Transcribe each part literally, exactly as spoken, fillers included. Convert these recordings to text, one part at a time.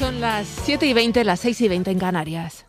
Son las siete y veinte, las seis y veinte en Canarias.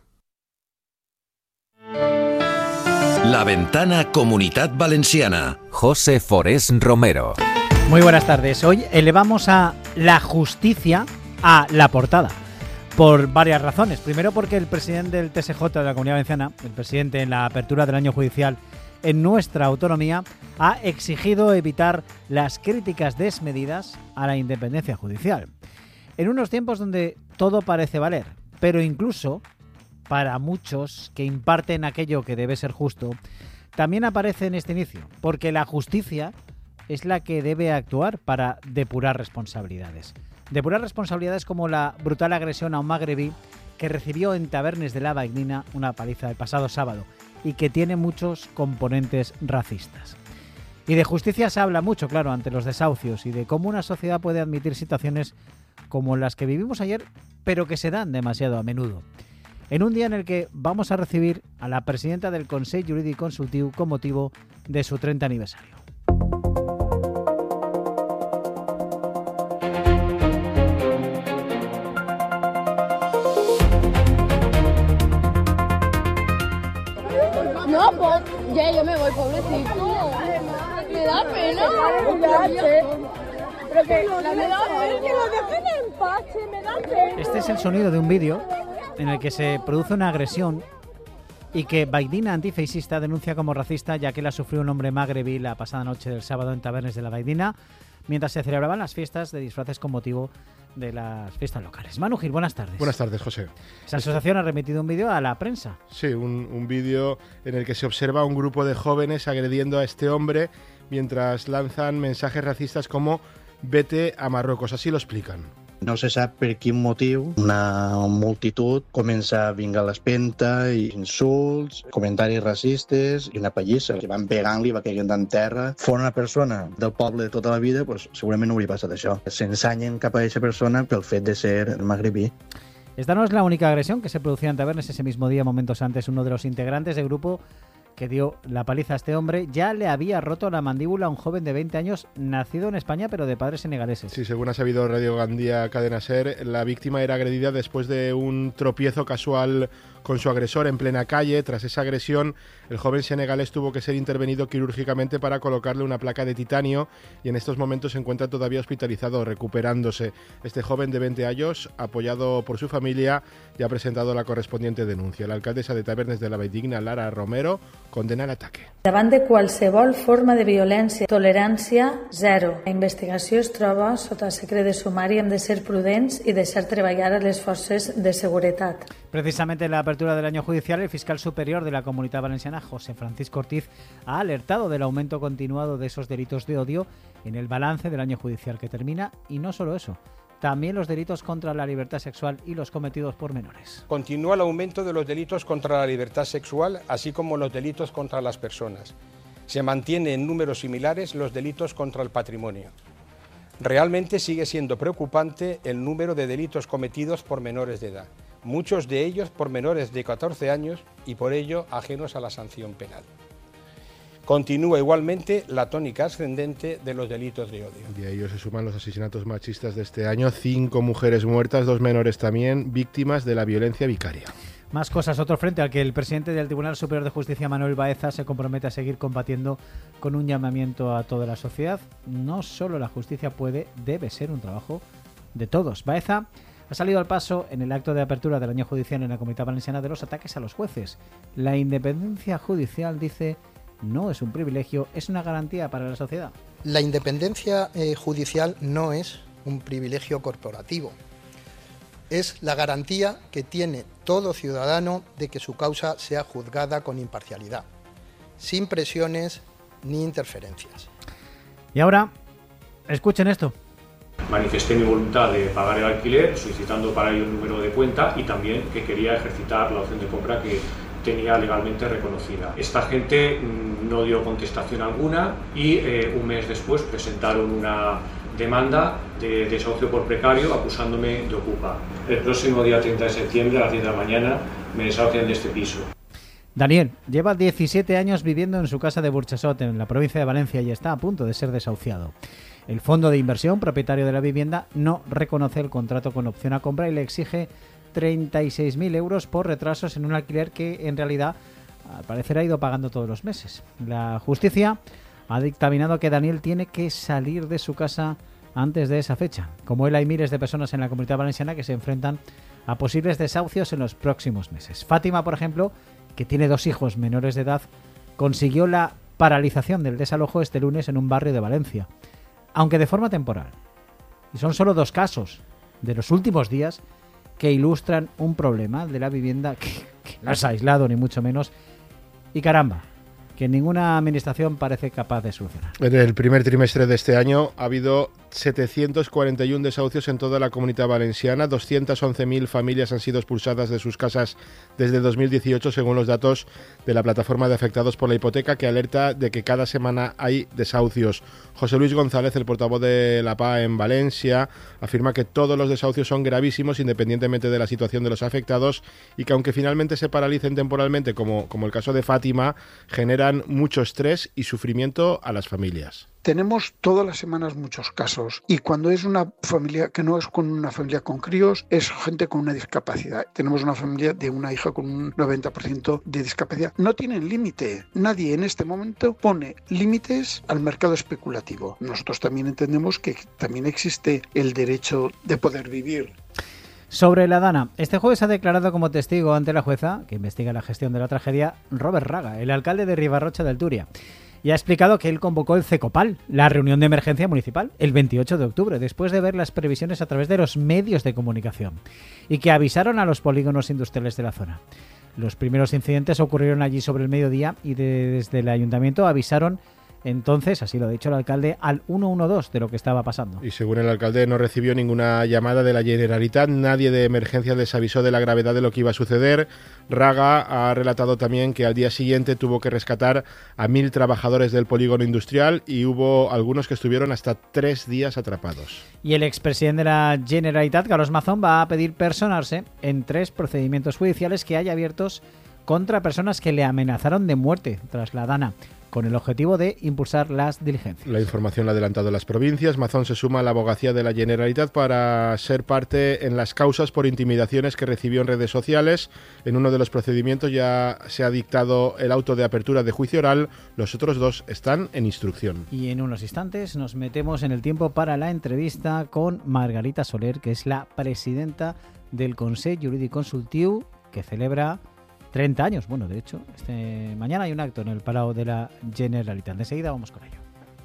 La Ventana Comunitat Valenciana. José Forés Romero. Muy buenas tardes. Hoy elevamos a la justicia a la portada. Por varias razones. Primero porque el presidente del T S J de la Comunidad Valenciana, el presidente en la apertura del año judicial en nuestra autonomía, ha exigido evitar las críticas desmedidas a la independencia judicial. En unos tiempos donde todo parece valer, pero incluso para muchos que imparten aquello que debe ser justo, también aparece en este inicio, porque la justicia es la que debe actuar para depurar responsabilidades. Depurar responsabilidades como la brutal agresión a un magrebí que recibió en Tabernes de la Valldigna una paliza el pasado sábado y que tiene muchos componentes racistas. Y de justicia se habla mucho, claro, ante los desahucios y de cómo una sociedad puede admitir situaciones como las que vivimos ayer, pero que se dan demasiado a menudo. En un día en el que vamos a recibir a la presidenta del Consell Jurídic Consultiu con motivo de su treinta aniversario. No, pues ya yo me voy, pobrecito. Me da pena. Pero que la me da pena, que lo dejen en paz, me da pena. Este es el sonido de un vídeo en el que se produce una agresión y que Valldigna Antifeixista denuncia como racista, ya que la sufrió un hombre magrebí la pasada noche del sábado en Tabernes de la Valldigna, mientras se celebraban las fiestas de disfraces con motivo de las fiestas locales. Manu Gil, buenas tardes. Buenas tardes, José. Esa asociación ha remitido un vídeo a la prensa. Sí, un, un vídeo en el que se observa a un grupo de jóvenes agrediendo a este hombre mientras lanzan mensajes racistas como «Vete a Marruecos», así lo explican. No se sap per quin motiu una multitud comença a vingar l'espenta i insults, comentaris racistes i una pallissa que van pegant-li, va caient en terra. Fos una persona del poble de tota la vida, pues, segurament no hauria passat això. S'ensanyen cap a aquesta persona pel fet de ser magrebí. Esta no es la única agresión que se producía en Tabernes ese mismo día. Momentos antes, uno de los integrantes del grupo que dio la paliza a este hombre ya le había roto la mandíbula a un joven de veinte años nacido en España pero de padres senegaleses. Sí, según ha sabido Radio Gandía Cadena Ser, la víctima era agredida después de un tropiezo casual con su agresor en plena calle. Tras esa agresión, el joven senegalés tuvo que ser intervenido quirúrgicamente para colocarle una placa de titanio y en estos momentos se encuentra todavía hospitalizado, recuperándose. Este joven de veinte años, apoyado por su familia, ya ha presentado la correspondiente denuncia. La alcaldesa de Tabernes de la Valldigna, Lara Romero, condena el ataque. Davant de qualsevol forma de violència, tolerància zero. La investigació es troba sota secret de sumari, hem de ser prudents i deixar treballar a les forces de seguretat. Precisamente en la apertura del año judicial, el fiscal superior de la Comunitat Valenciana, José Francisco Ortiz, ha alertado del aumento continuado de esos delitos de odio en el balance del año judicial que termina, y no solo eso, también los delitos contra la libertad sexual y los cometidos por menores. Continúa el aumento de los delitos contra la libertad sexual, así como los delitos contra las personas. Se mantiene en números similares los delitos contra el patrimonio. Realmente sigue siendo preocupante el número de delitos cometidos por menores de edad, muchos de ellos por menores de catorce años y por ello ajenos a la sanción penal. Continúa igualmente la tónica ascendente de los delitos de odio. Y a ellos se suman los asesinatos machistas de este año, cinco mujeres muertas, dos menores también, víctimas de la violencia vicaria. Más cosas. Otro frente al que el presidente del Tribunal Superior de Justicia, Manuel Baeza, se compromete a seguir combatiendo con un llamamiento a toda la sociedad. No solo la justicia puede, debe ser un trabajo de todos. Baeza ha salido al paso en el acto de apertura del año judicial en la Comunidad Valenciana de los ataques a los jueces. La independencia judicial, dice, no es un privilegio, es una garantía para la sociedad. La independencia eh, judicial no es un privilegio corporativo. Es la garantía que tiene todo ciudadano de que su causa sea juzgada con imparcialidad, sin presiones ni interferencias. Y ahora, escuchen esto. Manifesté mi voluntad de pagar el alquiler, solicitando para ello un número de cuenta y también que quería ejercitar la opción de compra que tenía legalmente reconocida. Esta gente mmm, no dio contestación alguna y eh, un mes después presentaron una demanda de desahucio por precario acusándome de ocupa. El próximo día treinta de septiembre a las diez de la mañana me desahucian de este piso. Daniel lleva diecisiete años viviendo en su casa de Burchasot, en la provincia de Valencia, y está a punto de ser desahuciado. El fondo de inversión, propietario de la vivienda, no reconoce el contrato con opción a compra y le exige treinta y seis mil euros por retrasos en un alquiler que en realidad al parecer ha ido pagando todos los meses. La justicia ha dictaminado que Daniel tiene que salir de su casa antes de esa fecha. Como él, hay miles de personas en la Comunidad Valenciana que se enfrentan a posibles desahucios en los próximos meses. Fátima, por ejemplo, que tiene dos hijos menores de edad, consiguió la paralización del desalojo este lunes en un barrio de Valencia, aunque de forma temporal. Y son solo dos casos de los últimos días que ilustran un problema de la vivienda que, que no es aislado ni mucho menos, y caramba, que ninguna administración parece capaz de solucionar. En el primer trimestre de este año ha habido setecientos cuarenta y uno desahucios en toda la Comunidad Valenciana. doscientas once mil familias han sido expulsadas de sus casas desde dos mil dieciocho, según los datos de la plataforma de afectados por la hipoteca, que alerta de que cada semana hay desahucios. José Luis González, el portavoz de la P A en Valencia, afirma que todos los desahucios son gravísimos independientemente de la situación de los afectados y que aunque finalmente se paralicen temporalmente, como, como el caso de Fátima, generan mucho estrés y sufrimiento a las familias. Tenemos todas las semanas muchos casos y cuando es una familia que no es con una familia con críos, es gente con una discapacidad. Tenemos una familia de una hija con un noventa por ciento de discapacidad. No tienen límite. Nadie en este momento pone límites al mercado especulativo. Nosotros también entendemos que también existe el derecho de poder vivir. Sobre la Dana, este jueves ha declarado como testigo ante la jueza, que investiga la gestión de la tragedia, Robert Raga, el alcalde de Ribarrocha del Turia. Y ha explicado que él convocó el CECOPAL, la reunión de emergencia municipal, el veintiocho de octubre, después de ver las previsiones a través de los medios de comunicación, y que avisaron a los polígonos industriales de la zona. Los primeros incidentes ocurrieron allí sobre el mediodía y desde el ayuntamiento avisaron entonces, así lo ha dicho el alcalde, al ciento doce de lo que estaba pasando. Y según el alcalde, no recibió ninguna llamada de la Generalitat, nadie de emergencia les avisó de la gravedad de lo que iba a suceder. Raga ha relatado también que al día siguiente tuvo que rescatar a mil trabajadores del polígono industrial y hubo algunos que estuvieron hasta tres días atrapados. Y el expresidente de la Generalitat, Carlos Mazón, va a pedir personarse en tres procedimientos judiciales que hay abiertos contra personas que le amenazaron de muerte tras la Dana, con el objetivo de impulsar las diligencias. La información la ha adelantado las provincias. Mazón se suma a la abogacía de la Generalitat para ser parte en las causas por intimidaciones que recibió en redes sociales. En uno de los procedimientos ya se ha dictado el auto de apertura de juicio oral. Los otros dos están en instrucción. Y en unos instantes nos metemos en el tiempo para la entrevista con Margarita Soler, que es la presidenta del Consell Jurídic Consultiu, que celebra treinta años. Bueno, de hecho, este mañana hay un acto en el Palau de la Generalitat. Enseguida vamos con ello.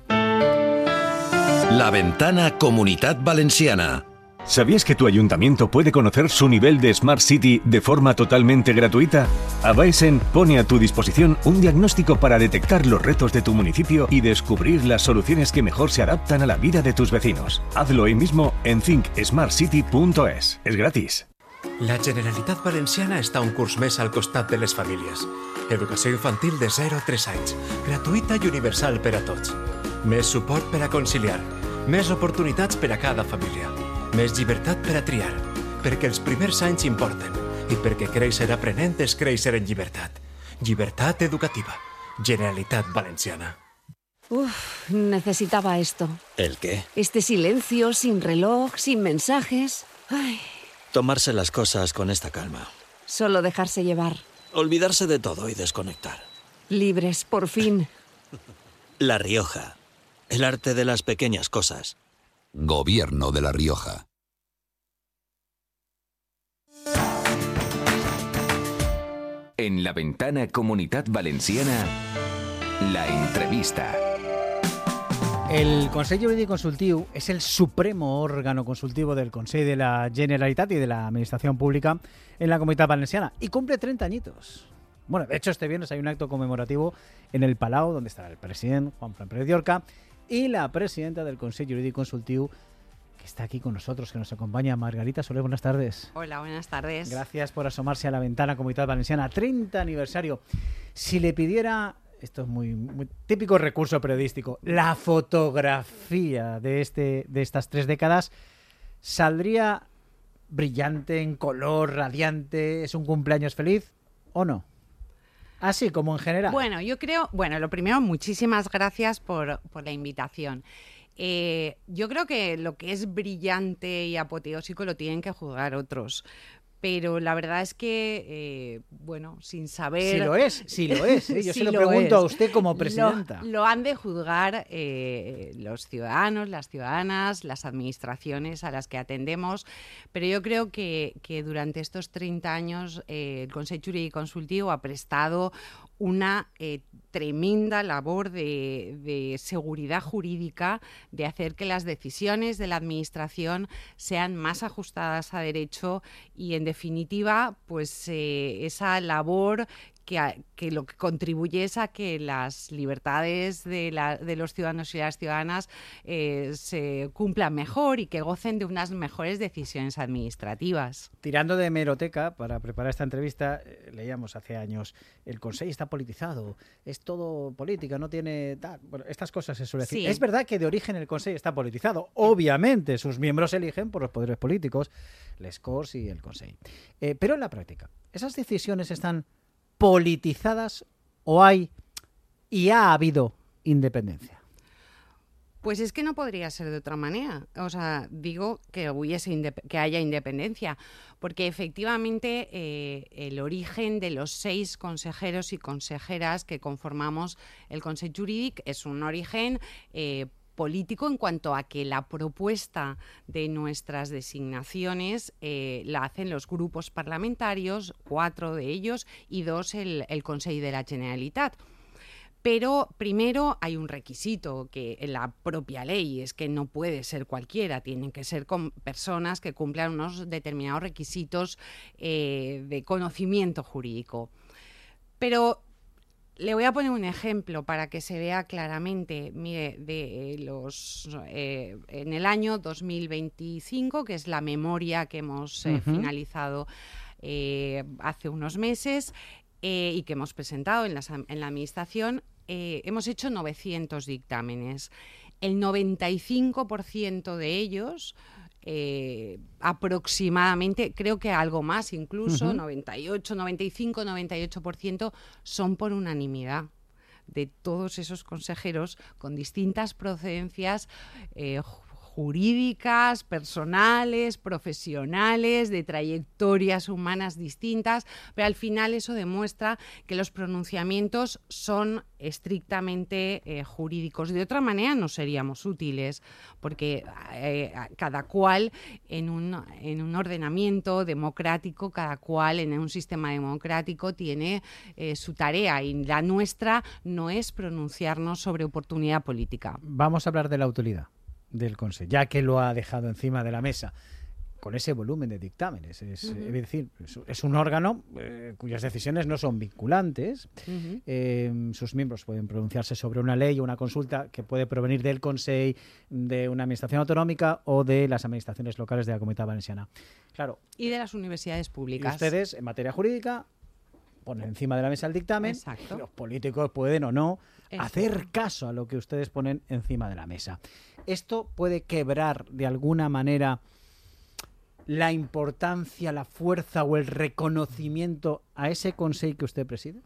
La Ventana Comunitat Valenciana. ¿Sabías que tu ayuntamiento puede conocer su nivel de Smart City de forma totalmente gratuita? Avaisen pone a tu disposición un diagnóstico para detectar los retos de tu municipio y descubrir las soluciones que mejor se adaptan a la vida de tus vecinos. Hazlo hoy mismo en think smart city punto es. Es gratis. La Generalitat Valenciana està un curs més al costat de les famílies. Educació infantil de zero a tres anys, gratuïta i universal per a tots. Més suport per a conciliar, més oportunitats per a cada família, més llibertat per a triar, perquè els primers anys importen i perquè créixer aprenent és créixer en llibertat. Llibertat educativa. Generalitat Valenciana. Uf, necesitaba esto. ¿El qué? Este silencio, sin reloj, sin mensajes. Ay. Tomarse las cosas con esta calma. Solo dejarse llevar. Olvidarse de todo y desconectar. Libres, por fin. La Rioja. El arte de las pequeñas cosas. Gobierno de La Rioja. En La Ventana Comunitat Valenciana, la entrevista. El Consell Jurídic Consultiu es el supremo órgano consultivo del Consell de la Generalitat y de la Administración Pública en la Comunitat Valenciana y cumple treinta añitos. Bueno, de hecho este viernes hay un acto conmemorativo en el Palau donde estará el presidente Juanfran Pérez Llorca y la presidenta del Consell Jurídic Consultiu, que está aquí con nosotros, que nos acompaña, Margarita Soler. Buenas tardes. Hola, buenas tardes. Gracias por asomarse a la ventana Comunitat Valenciana. treinta aniversario. Si le pidiera... Esto es muy, muy típico recurso periodístico. La fotografía de, este, de estas tres décadas saldría brillante, en color, radiante. ¿Es un cumpleaños feliz o no? Así como en general. Bueno, yo creo... Bueno, lo primero, muchísimas gracias por, por la invitación. Eh, yo creo que lo que es brillante y apoteósico lo tienen que juzgar otros. Pero la verdad es que, eh, bueno, sin saber... Sí lo es, sí lo es. ¿eh? Yo sí se lo, lo pregunto es. a usted como presidenta. Lo, lo han de juzgar eh, los ciudadanos, las ciudadanas, las administraciones a las que atendemos. Pero yo creo que, que durante estos treinta años eh, el Consell Jurídic Consultiu ha prestado una eh, tremenda labor de, de seguridad jurídica, de hacer que las decisiones de la administración sean más ajustadas a derecho y, en definitiva, pues eh, esa labor que, a, que lo que contribuye es a que las libertades de, la, de los ciudadanos y las ciudadanas eh, se cumplan mejor y que gocen de unas mejores decisiones administrativas. Tirando de hemeroteca, para preparar esta entrevista, eh, leíamos hace años, el Consell está politizado, es todo política, no tiene... tal. Bueno, estas cosas se suele decir. Sí. Es verdad que de origen el Consell está politizado. Obviamente, sus miembros se eligen por los poderes políticos, les Corts y el Consell. Eh, pero en la práctica, ¿esas decisiones están politizadas o hay y ha habido independencia? Pues es que no podría ser de otra manera. O sea, digo que hubiese indep- que haya independencia, porque efectivamente eh, el origen de los seis consejeros y consejeras que conformamos el Consell Jurídic es un origen eh, político en cuanto a que la propuesta de nuestras designaciones eh, la hacen los grupos parlamentarios, cuatro de ellos, y dos el, el Consell de la Generalitat. Pero primero hay un requisito que en la propia ley es que no puede ser cualquiera, tienen que ser con personas que cumplan unos determinados requisitos eh, de conocimiento jurídico. Pero le voy a poner un ejemplo para que se vea claramente. Mire, de los eh, en el año dos mil veinticinco, que es la memoria que hemos eh, uh-huh. finalizado eh, hace unos meses eh, y que hemos presentado en la, en la Administración, eh, hemos hecho novecientos dictámenes. El noventa y cinco por ciento de ellos, Eh, aproximadamente, creo que algo más incluso, uh-huh. noventa y ocho, noventa y cinco, noventa y ocho por ciento son por unanimidad de todos esos consejeros con distintas procedencias eh, jurídicas, personales, profesionales, de trayectorias humanas distintas, pero al final eso demuestra que los pronunciamientos son estrictamente eh, jurídicos. De otra manera no seríamos útiles, porque eh, cada cual en un, en un ordenamiento democrático, cada cual en un sistema democrático tiene eh, su tarea, y la nuestra no es pronunciarnos sobre oportunidad política. Vamos a hablar de la utilidad del Consell, ya que lo ha dejado encima de la mesa con ese volumen de dictámenes. Es, uh-huh. es decir, es, es un órgano eh, cuyas decisiones no son vinculantes. Uh-huh. Eh, sus miembros pueden pronunciarse sobre una ley o una consulta que puede provenir del Consell, de una administración autonómica o de las administraciones locales de la Comunitat Valenciana. Claro. Y de las universidades públicas. Y ustedes, en materia jurídica, ponen encima de la mesa el dictamen. Exacto. Los políticos pueden o no Exacto. hacer caso a lo que ustedes ponen encima de la mesa. ¿Esto puede quebrar de alguna manera la importancia, la fuerza o el reconocimiento a ese Consell que usted preside?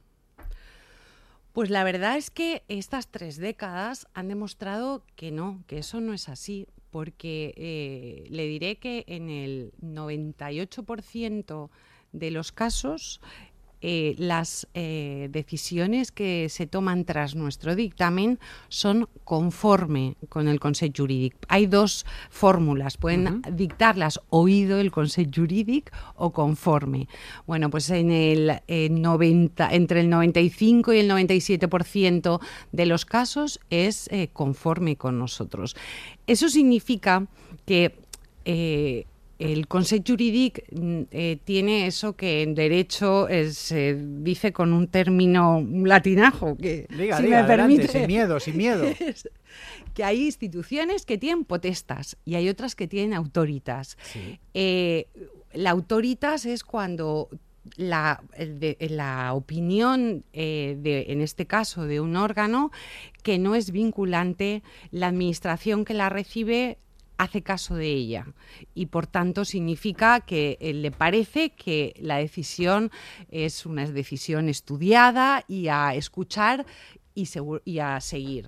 Pues la verdad es que estas tres décadas han demostrado que no, que eso no es así, porque eh, le diré que en el noventa y ocho por ciento de los casos Eh, las eh, decisiones que se toman tras nuestro dictamen son conforme con el Consell Jurídic. Hay dos fórmulas, pueden uh-huh. dictarlas oído el Consell Jurídic o conforme. Bueno, pues en el eh, noventa, entre el noventa y cinco y el noventa y siete por ciento de los casos es eh, conforme con nosotros. Eso significa que eh, el Consell Jurídic eh, tiene eso que en derecho eh, se dice con un término un latinajo, que diga, si diga, me permite, adelante, sin miedo, sin miedo. Que hay instituciones que tienen potestas y hay otras que tienen autoritas. Sí. Eh, la autoritas es cuando la, de, la opinión, eh, de, en este caso, de un órgano que no es vinculante, la administración que la recibe hace caso de ella y por tanto significa que eh, le parece que la decisión es una decisión estudiada y a escuchar y, y a seguir.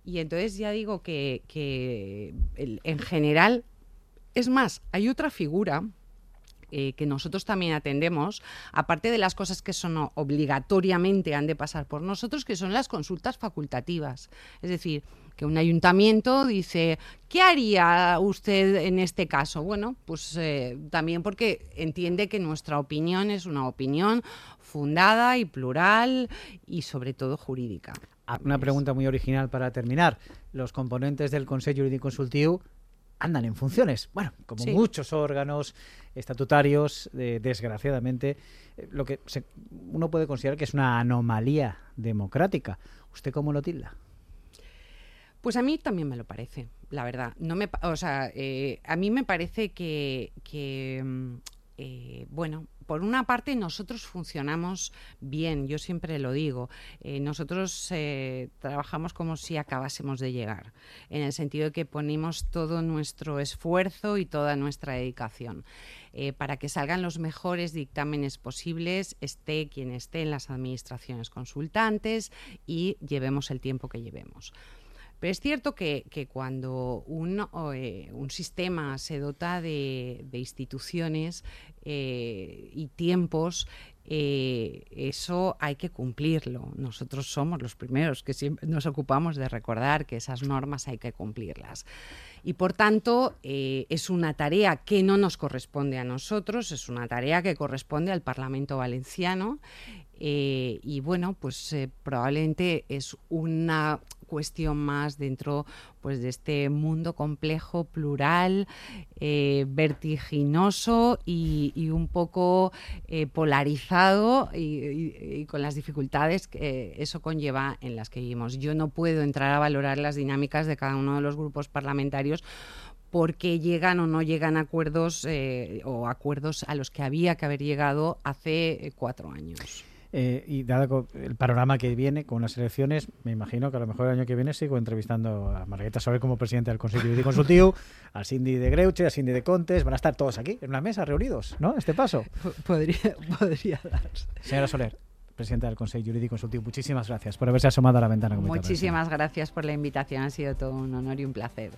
Y entonces ya digo que, que el, en general, es más, hay otra figura eh, que nosotros también atendemos, aparte de las cosas que son obligatoriamente han de pasar por nosotros, que son las consultas facultativas. Es decir, que un ayuntamiento dice, ¿qué haría usted en este caso? Bueno, pues eh, también porque entiende que nuestra opinión es una opinión fundada y plural y sobre todo jurídica. Una pregunta muy original para terminar. Los componentes del Consell Jurídic Consultiu andan en funciones. Bueno, como sí. muchos órganos estatutarios, eh, desgraciadamente, eh, lo que se, uno puede considerar que es una anomalía democrática. ¿Usted cómo lo tilda? Pues a mí también me lo parece, la verdad. No me, o sea, eh, a mí me parece que, que eh, bueno, por una parte nosotros funcionamos bien, yo siempre lo digo. Eh, nosotros eh, trabajamos como si acabásemos de llegar, en el sentido de que ponemos todo nuestro esfuerzo y toda nuestra dedicación eh, para que salgan los mejores dictámenes posibles, esté quien esté en las administraciones consultantes y llevemos el tiempo que llevemos. Pero es cierto que, que cuando un, eh, un sistema se dota de, de instituciones eh, y tiempos, eh, eso hay que cumplirlo. Nosotros somos los primeros que siempre nos ocupamos de recordar que esas normas hay que cumplirlas. Y por tanto, eh, es una tarea que no nos corresponde a nosotros, es una tarea que corresponde al Parlamento Valenciano. Eh, y bueno, pues eh, probablemente es una cuestión más dentro pues de este mundo complejo, plural, eh, vertiginoso y, y un poco eh, polarizado y, y, y con las dificultades que eso conlleva en las que vivimos. Yo no puedo entrar a valorar las dinámicas de cada uno de los grupos parlamentarios porque llegan o no llegan a acuerdos eh, o acuerdos a los que había que haber llegado hace eh, cuatro años. Eh, y dado el panorama que viene con las elecciones, me imagino que a lo mejor el año que viene sigo entrevistando a Margarita Soler como presidente del Consell Jurídic Consultiu, a Cindy de Greuche, a Cindy de Contes. Van a estar todos aquí en una mesa reunidos, ¿no? Este paso. Podría, podría darse. Señora Soler, presidenta del Consell Jurídic Consultiu, muchísimas gracias por haberse asomado a la ventana. Muchísimas gracias por la invitación, ha sido todo un honor y un placer.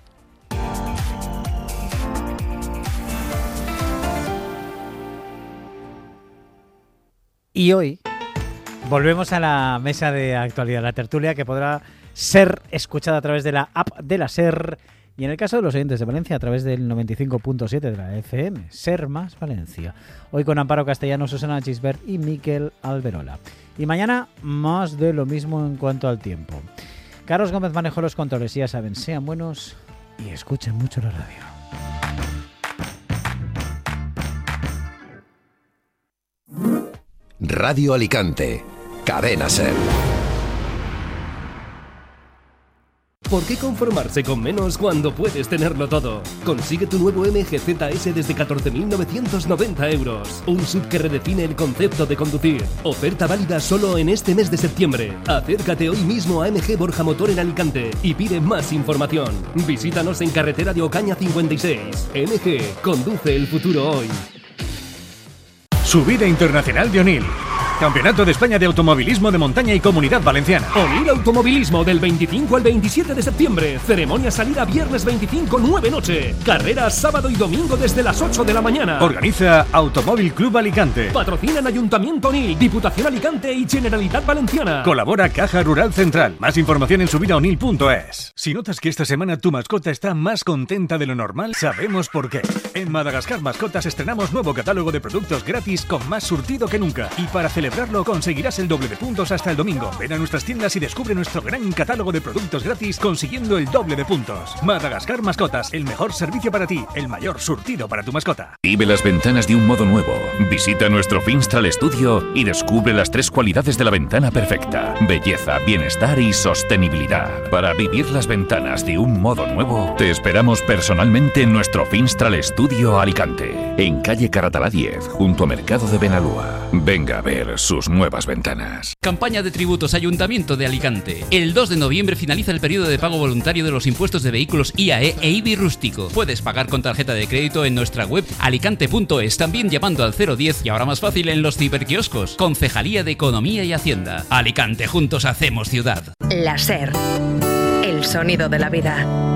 Y hoy volvemos a la mesa de actualidad, la tertulia que podrá ser escuchada a través de la app de la SER y en el caso de los oyentes de Valencia a través del noventa y cinco punto siete de la F M, SER más Valencia. Hoy con Amparo Castellano, Susana Gisbert y Miquel Alberola. Y mañana más de lo mismo en cuanto al tiempo. Carlos Gómez manejó los controles y ya saben, sean buenos y escuchen mucho la radio. Radio Alicante, Cadena SER. ¿Por qué conformarse con menos cuando puedes tenerlo todo? Consigue tu nuevo M G Z S desde catorce mil novecientos noventa euros. Un S U V que redefine el concepto de conducir. Oferta válida solo en este mes de septiembre. Acércate hoy mismo a M G Borja Motor en Alicante y pide más información. Visítanos en carretera de Ocaña cincuenta y seis. M G, conduce el futuro hoy. Subida Internacional de Onil. Campeonato de España de Automovilismo de Montaña y Comunidad Valenciana. Onil Automovilismo del veinticinco al veintisiete de septiembre. Ceremonia salida viernes veinticinco, nueve noche. Carreras sábado y domingo desde las ocho de la mañana. Organiza Automóvil Club Alicante. Patrocinan Ayuntamiento Onil, Diputación Alicante y Generalitat Valenciana. Colabora Caja Rural Central. Más información en subidaonil punto es. Si notas que esta semana tu mascota está más contenta de lo normal, sabemos por qué. En Madagascar Mascotas estrenamos nuevo catálogo de productos gratis con más surtido que nunca. Y para celebrarlo conseguirás el doble de puntos hasta el domingo. Ven a nuestras tiendas y descubre nuestro gran catálogo de productos gratis consiguiendo el doble de puntos. Madagascar Mascotas, el mejor servicio para ti, el mayor surtido para tu mascota. Vive las ventanas de un modo nuevo. Visita nuestro Finstral Studio y descubre las tres cualidades de la ventana perfecta: belleza, bienestar y sostenibilidad. Para vivir las ventanas de un modo nuevo, te esperamos personalmente en nuestro Finstral Studio Alicante, en calle Caratalá diez, junto a Mercado de Benalúa. Venga a ver sus nuevas ventanas. Campaña de tributos Ayuntamiento de Alicante. El dos de noviembre finaliza el periodo de pago voluntario de los impuestos de vehículos I A E e I B I rústico. Puedes pagar con tarjeta de crédito en nuestra web alicante punto es, también llamando al cero diez y ahora más fácil en los ciberquioscos. Concejalía de Economía y Hacienda. Alicante, juntos hacemos ciudad. La SER. El el sonido de la vida.